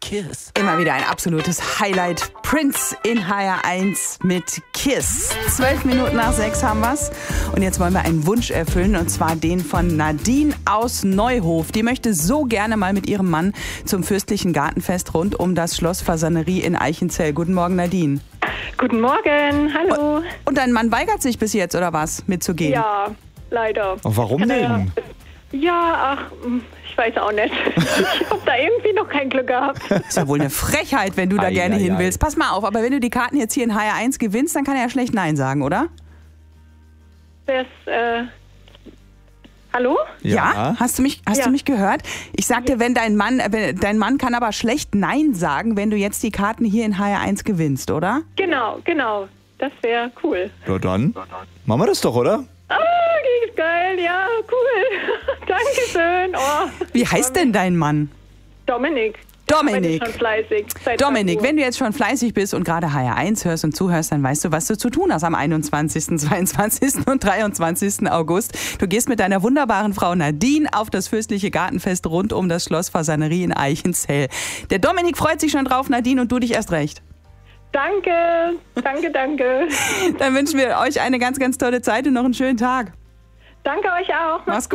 Kiss. Immer wieder ein absolutes Highlight. Prince in HR1 mit Kiss. 12 Minuten nach 6 haben wir's. Und jetzt wollen wir einen Wunsch erfüllen, und zwar den von Nadine aus Neuhof. Die möchte so gerne mal mit ihrem Mann zum fürstlichen Gartenfest rund um das Schloss Fasanerie in Eichenzell. Guten Morgen, Nadine. Guten Morgen, hallo. Und dein Mann weigert sich bis jetzt, oder was, mitzugehen? Ja, leider. Warum denn? Ja, ich weiß auch nicht. Ich habe da irgendwie noch kein Glück gehabt. Ist ja wohl eine Frechheit, wenn du da gerne hin willst. Pass mal auf, aber wenn du die Karten jetzt hier in HR1 gewinnst, dann kann er ja schlecht Nein sagen, oder? Hallo? Ja? Hast du mich gehört? Ich sagte, wenn dein Mann kann aber schlecht Nein sagen, wenn du jetzt die Karten hier in HR1 gewinnst, oder? Genau. Das wäre cool. Ja, dann machen wir das doch, oder? Geil, ja, cool. Dankeschön. Oh, Wie heißt denn dein Mann? Dominik. Dominik. Schon fleißig. Dominik, wenn du jetzt schon fleißig bist und gerade HR1 hörst und zuhörst, dann weißt du, was du zu tun hast am 21., 22. und 23. August. Du gehst mit deiner wunderbaren Frau Nadine auf das fürstliche Gartenfest rund um das Schloss Fasanerie in Eichenzell. Der Dominik freut sich schon drauf, Nadine, und du dich erst recht. Danke. Dann wünschen wir euch eine ganz, ganz tolle Zeit und noch einen schönen Tag. Danke euch auch. Mach's gut.